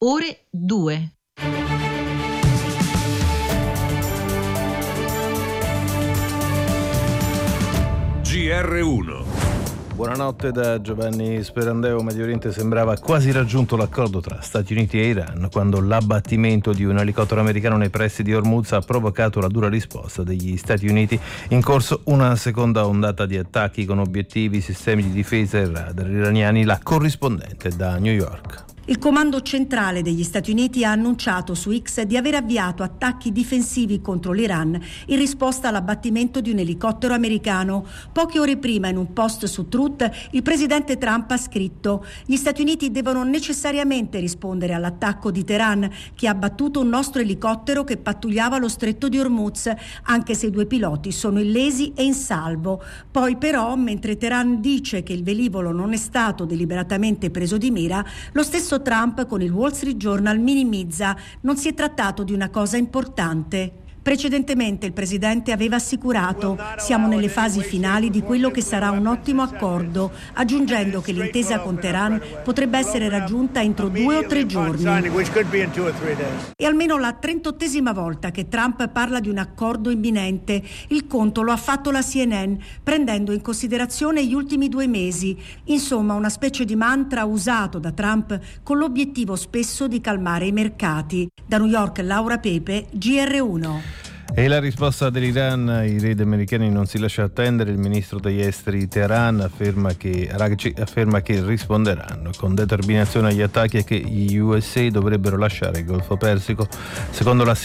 ore 2. GR1. Buonanotte da Giovanni Sperandeo. Medio Oriente sembrava quasi raggiunto l'accordo tra Stati Uniti e Iran quando l'abbattimento di un elicottero americano nei pressi di Hormuz ha provocato la dura risposta degli Stati Uniti. In corso una seconda ondata di attacchi con obiettivi, sistemi di difesa e radar iraniani. La corrispondente da New York. Il comando centrale degli Stati Uniti ha annunciato su X di aver avviato attacchi difensivi contro l'Iran in risposta all'abbattimento di un elicottero americano. Poche ore prima, in un post su Truth, il presidente Trump ha scritto: gli Stati Uniti devono necessariamente rispondere all'attacco di Teheran, che ha abbattuto un nostro elicottero che pattugliava lo stretto di Hormuz, anche se i 2 piloti sono illesi e in salvo. Poi però, mentre Teheran dice che il velivolo non è stato deliberatamente preso di mira, lo stesso Trump con il Wall Street Journal minimizza: non si è trattato di una cosa importante. Precedentemente il presidente aveva assicurato: siamo nelle fasi finali di quello che sarà un ottimo accordo, aggiungendo che l'intesa con Teheran potrebbe essere raggiunta entro 2 o 3 giorni. È almeno la 38esima volta che Trump parla di un accordo imminente. Il conto lo ha fatto la CNN, prendendo in considerazione gli ultimi 2 mesi. Insomma, una specie di mantra usato da Trump con l'obiettivo spesso di calmare i mercati. Da New York, Laura Pepe, GR1. E la risposta dell'Iran: i raid americani non si lascia attendere. Il ministro degli esteri Teheran Araghchi afferma che risponderanno con determinazione agli attacchi e che gli USA dovrebbero lasciare il Golfo Persico. Secondo la